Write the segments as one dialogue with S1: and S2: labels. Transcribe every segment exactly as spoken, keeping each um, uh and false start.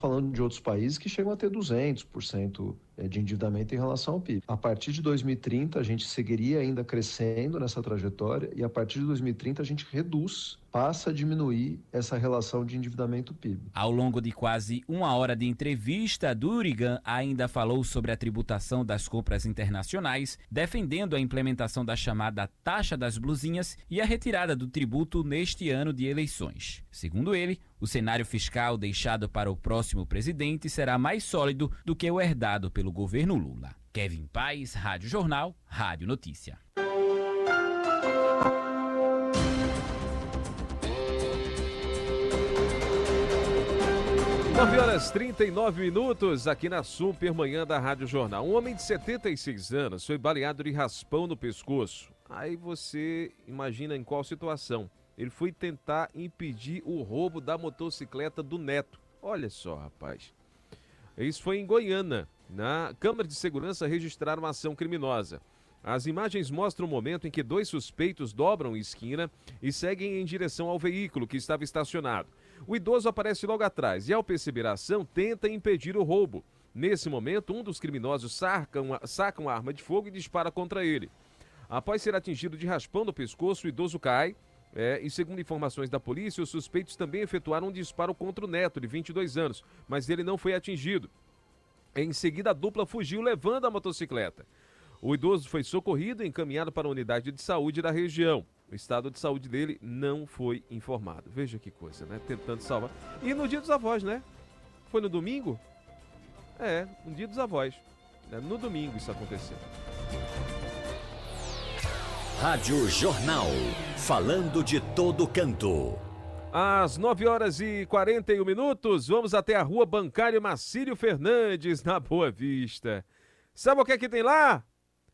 S1: falando de outros países que chegam a ter duzentos por cento de endividamento em relação ao P I B. A partir de dois mil e trinta, a gente seguiria ainda crescendo nessa trajetória e a partir de dois mil e trinta a gente reduz, passa a diminuir essa relação de endividamento P I B.
S2: Ao longo de quase uma hora de entrevista, Durigan ainda falou sobre a tributação das compras internacionais, defendendo a implementação da chamada taxa das blusinhas e a retirada do tributo neste ano de eleições. Segundo ele, o cenário fiscal deixado para o próximo presidente será mais sólido do que o herdado pelo governo Lula. Kevin Paes, Rádio Jornal, Rádio Notícia.
S3: nove horas e trinta e nove minutos aqui na Super Manhã da Rádio Jornal. Um homem de setenta e seis anos foi baleado de raspão no pescoço. Aí você imagina em qual situação. Ele foi tentar impedir o roubo da motocicleta do neto. Olha só, rapaz. Isso foi em Goiânia. Na Câmara de Segurança registraram uma ação criminosa. As imagens mostram o momento em que dois suspeitos dobram esquina e seguem em direção ao veículo que estava estacionado. O idoso aparece logo atrás e, ao perceber a ação, tenta impedir o roubo. Nesse momento, um dos criminosos saca uma, saca uma arma de fogo e dispara contra ele. Após ser atingido de raspão no pescoço, o idoso cai. É, e segundo informações da polícia, os suspeitos também efetuaram um disparo contra o neto, de vinte e dois anos, mas ele não foi atingido. Em seguida, a dupla fugiu levando a motocicleta. O idoso foi socorrido e encaminhado para a unidade de saúde da região. O estado de saúde dele não foi informado. Veja que coisa, né? Tentando salvar. E no dia dos avós, né? Foi no domingo? É, no dia dos avós. É, no domingo isso aconteceu.
S4: Rádio Jornal. Falando de todo canto.
S3: Às nove horas e quarenta e um minutos, vamos até a Rua Bancário Marcílio Fernandes, na Boa Vista. Sabe o que é que tem lá?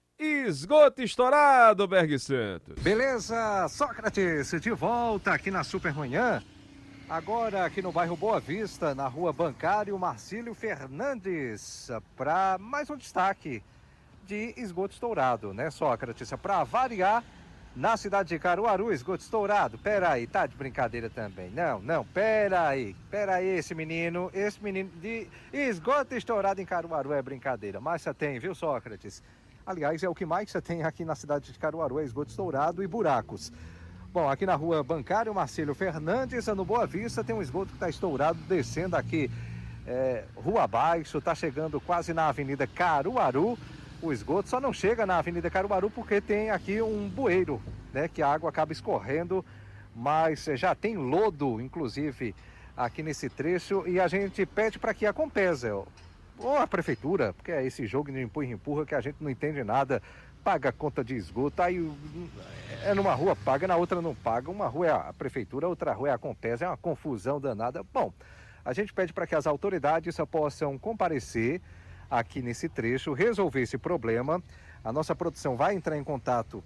S3: Esgoto estourado, Berg Santos.
S5: Beleza, Sócrates, de volta aqui na Supermanhã. Agora aqui no bairro Boa Vista, na Rua Bancário Marcílio Fernandes, para mais um destaque de esgoto estourado, né, Sócrates? Para variar, na cidade de Caruaru, esgoto estourado. Pera aí, tá de brincadeira também. Não, não, pera aí. Pera aí, esse menino, esse menino de esgoto estourado em Caruaru é brincadeira. Mas você tem, viu, Sócrates? Aliás, é o que mais você tem aqui na cidade de Caruaru, é esgoto estourado e buracos. Bom, aqui na Rua Bancário Marcílio Fernandes, no Boa Vista, tem um esgoto que está estourado, descendo aqui é, rua abaixo, está chegando quase na Avenida Caruaru. O esgoto só não chega na Avenida Caruaru porque tem aqui um bueiro, né, que a água acaba escorrendo, mas já tem lodo, inclusive, aqui nesse trecho, e a gente pede para que a Compesa, ou a prefeitura, porque é esse jogo de empurra-empurra que a gente não entende nada, paga a conta de esgoto, aí é numa rua paga, na outra não paga, uma rua é a prefeitura, outra rua é a Compesa, é uma confusão danada. Bom, a gente pede para que as autoridades possam comparecer aqui nesse trecho, resolver esse problema. A nossa produção vai entrar em contato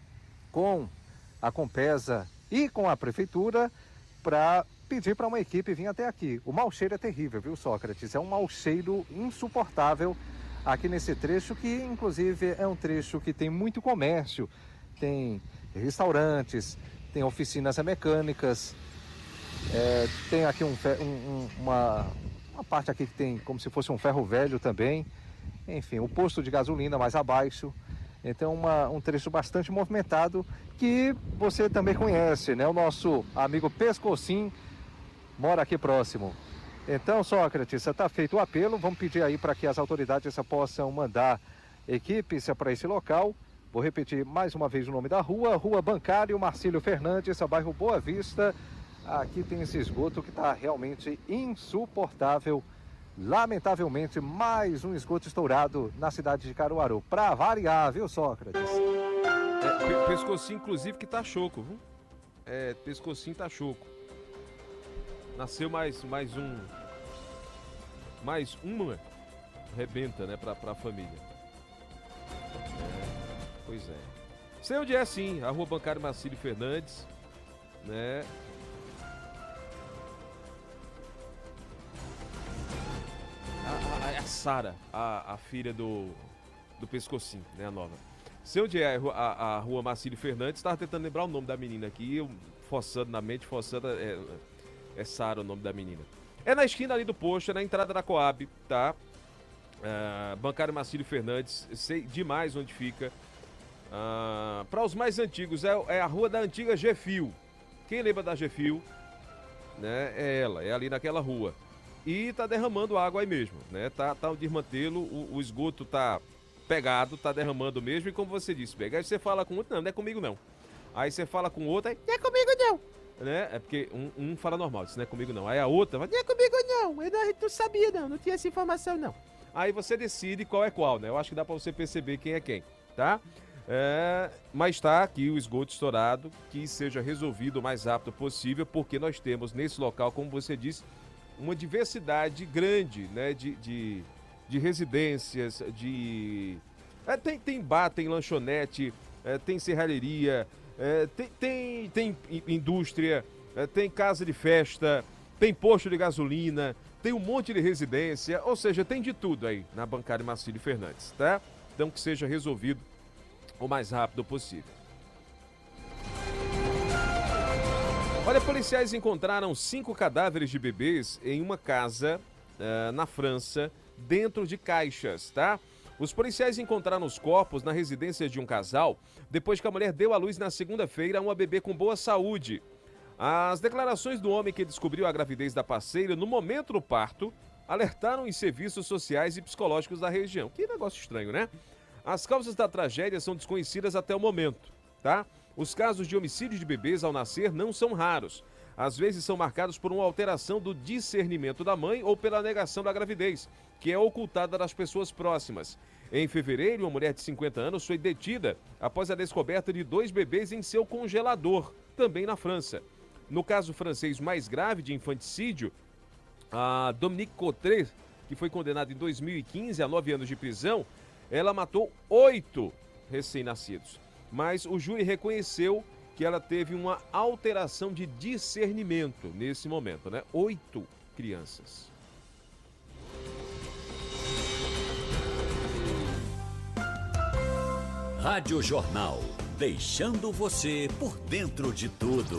S5: com a Compesa e com a prefeitura para pedir para uma equipe vir até aqui. O mau cheiro é terrível, viu, Sócrates? É um mau cheiro insuportável aqui nesse trecho, que inclusive é um trecho que tem muito comércio, tem restaurantes, tem oficinas mecânicas, é, tem aqui um, um, uma, uma parte aqui que tem como se fosse um ferro velho também, enfim, o posto de gasolina mais abaixo. Então uma, um trecho bastante movimentado que você também conhece, né? O nosso amigo Pescocim mora aqui próximo. Então, Sócrates, está feito o apelo, vamos pedir aí para que as autoridades possam mandar equipes para esse local. Vou repetir mais uma vez o nome da rua, Rua Bancário Marcílio Fernandes, bairro Boa Vista. Aqui tem esse esgoto que está realmente insuportável. Lamentavelmente, mais um esgoto estourado na cidade de Caruaru. Para variar, viu, Sócrates?
S3: É, Pescocinho, inclusive, que tá choco, viu? É, Pescocinho tá choco. Nasceu mais, mais um... Mais uma rebenta, né, pra, pra família. É, pois é. Sei onde é, sim. A Rua Bancário Marcílio Fernandes, né? A, a, a Sara, a, a filha do, do Pescocinho, né, a nova. Sei onde é a, a, a Rua Marcílio Fernandes. Tava tentando lembrar o nome da menina aqui, eu forçando na mente, forçando... É, é Sara o nome da menina. É na esquina ali do posto, é na entrada da Coab, tá? Uh, Bancário Marcílio Fernandes, sei demais onde fica. Uh, Para os mais antigos, é, é a rua da antiga Gefil. Quem lembra da Gefil, né? É ela, é ali naquela rua. E tá derramando água aí mesmo, né? Tá, tá o desmantelo, o, o esgoto tá pegado, tá derramando mesmo. E como você disse, Bega, aí você fala com outro, não, não é comigo não. Aí você fala com outro, aí, não é comigo não. Né? É porque um, um fala normal, disse, não é comigo não. Aí a outra fala, não é comigo não, eu não, não sabia não, não tinha essa informação não. Aí você decide qual é qual, né? Eu acho que dá pra você perceber quem é quem, tá? É, mas tá aqui o esgoto estourado, que seja resolvido o mais rápido possível, porque nós temos nesse local, como você disse, uma diversidade grande, né, de, de, de residências, de... É, tem, tem bar, tem lanchonete, é, tem serralheria, é, tem, tem, tem indústria, é, tem casa de festa, tem posto de gasolina, tem um monte de residência, ou seja, tem de tudo aí na Bancário Marcílio Fernandes, tá? Então que seja resolvido o mais rápido possível. Olha, policiais encontraram cinco cadáveres de bebês em uma casa uh, na França, dentro de caixas, tá? Os policiais encontraram os corpos na residência de um casal, depois que a mulher deu à luz na segunda-feira a uma bebê com boa saúde. As declarações do homem que descobriu a gravidez da parceira no momento do parto alertaram os serviços sociais e psicológicos da região. Que negócio estranho, né? As causas da tragédia são desconhecidas até o momento, tá? Os casos de homicídio de bebês ao nascer não são raros. Às vezes são marcados por uma alteração do discernimento da mãe ou pela negação da gravidez, que é ocultada das pessoas próximas. Em fevereiro, uma mulher de cinquenta anos foi detida após a descoberta de dois bebês em seu congelador, também na França. No caso francês mais grave de infanticídio, a Dominique Cotré, que foi condenada em dois mil e quinze a nove anos de prisão, ela matou oito recém-nascidos. Mas o júri reconheceu que ela teve uma alteração de discernimento nesse momento, né? Oito crianças.
S4: Rádio Jornal, deixando você por dentro de tudo.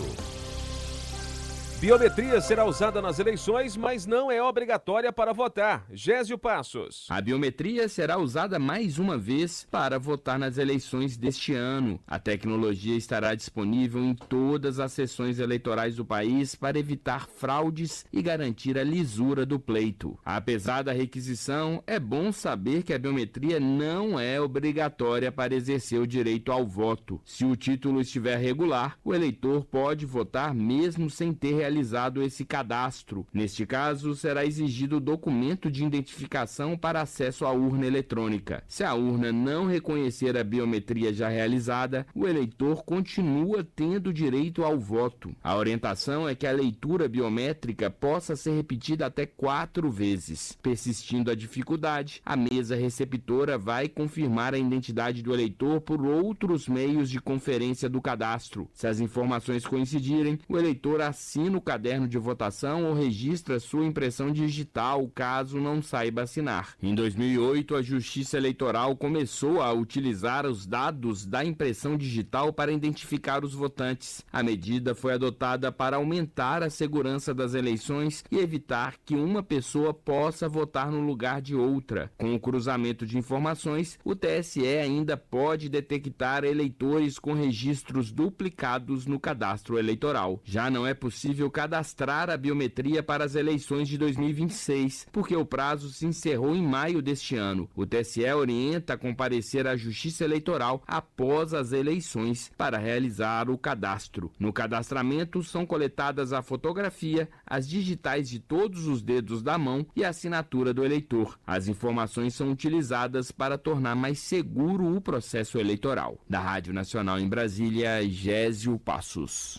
S3: Biometria será usada nas eleições, mas não é obrigatória para votar. Gésio Passos.
S6: A biometria será usada mais uma vez para votar nas eleições deste ano. A tecnologia estará disponível em todas as sessões eleitorais do país para evitar fraudes e garantir a lisura do pleito. Apesar da requisição, é bom saber que a biometria não é obrigatória para exercer o direito ao voto. Se o título estiver regular, o eleitor pode votar mesmo sem ter realizado realizado esse cadastro. Neste caso, será exigido o documento de identificação para acesso à urna eletrônica. Se a urna não reconhecer a biometria já realizada, o eleitor continua tendo direito ao voto. A orientação é que a leitura biométrica possa ser repetida até quatro vezes. Persistindo a dificuldade, a mesa receptora vai confirmar a identidade do eleitor por outros meios de conferência do cadastro. Se as informações coincidirem, o eleitor assina o caderno de votação ou registra sua impressão digital, caso não saiba assinar. Em dois mil e oito, a Justiça Eleitoral começou a utilizar os dados da impressão digital para identificar os votantes. A medida foi adotada para aumentar a segurança das eleições e evitar que uma pessoa possa votar no lugar de outra. Com o cruzamento de informações, o T S E ainda pode detectar eleitores com registros duplicados no cadastro eleitoral. Já não é possível cadastrar a biometria para as eleições de dois mil e vinte e seis, porque o prazo se encerrou em maio deste ano. O T S E orienta a comparecer à Justiça Eleitoral após as eleições para realizar o cadastro. No cadastramento são coletadas a fotografia, as digitais de todos os dedos da mão e a assinatura do eleitor. As informações são utilizadas para tornar mais seguro o processo eleitoral. Da Rádio Nacional em Brasília, Gésio Passos.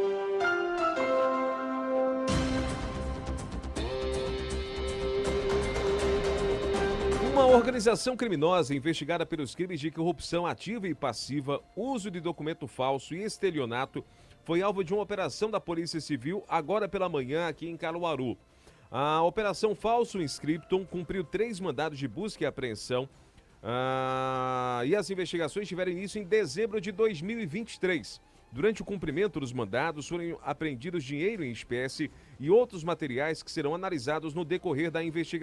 S3: Uma organização criminosa investigada pelos crimes de corrupção ativa e passiva, uso de documento falso e estelionato foi alvo de uma operação da Polícia Civil agora pela manhã aqui em Caruaru. A Operação Falso Inscriptum cumpriu três mandados de busca e apreensão ah, e as investigações tiveram início em dezembro de dois mil e vinte e três. Durante o cumprimento dos mandados, foram apreendidos dinheiro em espécie e outros materiais que serão analisados no decorrer da investigação.